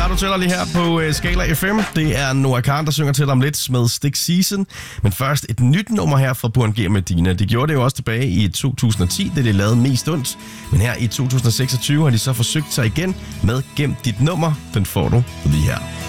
har du til dig lige her på Skala FM. Det er Noah Khan, der synger til dig om lidt med Stick Season. Men først et nyt nummer her fra Burhan G og Medina. De gjorde det jo også tilbage i 2010, det lavede mest ondt. Men her i 2026 har de så forsøgt sig igen med Gem dit nummer. Den får du lige her.